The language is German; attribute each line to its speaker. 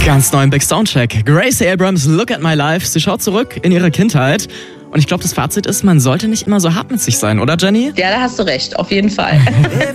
Speaker 1: Ganz neu im Big Soundcheck. Gracie Abrams, Look at My Life. Sie schaut zurück in ihre Kindheit. Und ich glaube, das Fazit ist, man sollte nicht immer so hart mit sich sein, oder Jenny?
Speaker 2: Ja, da hast du recht, auf jeden Fall.